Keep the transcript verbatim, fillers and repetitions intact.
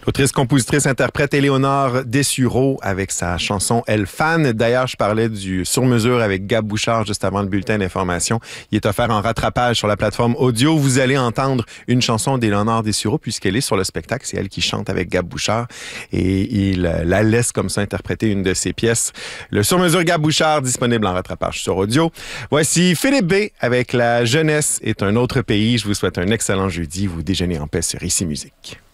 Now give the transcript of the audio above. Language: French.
L'autrice, compositrice, interprète Éléonore Dessureau avec sa chanson « Elle fan ». D'ailleurs, je parlais du sur-mesure avec Gab Bouchard juste avant le bulletin d'information. Il est offert en rattrapage sur la plateforme audio. Vous allez entendre une chanson d'Éléonore Dessureau puisqu'elle est sur le spectacle. C'est elle qui chante avec Gab Bouchard et il la laisse comme ça interpréter une de ses pièces. Le sur-mesure Gab Bouchard, disponible en rattrapage sur audio. Voici Philippe B avec La jeunesse est un autre pays. Je vous souhaite un excellent jeudi. Vous déjeunez en paix sur Ici Musique.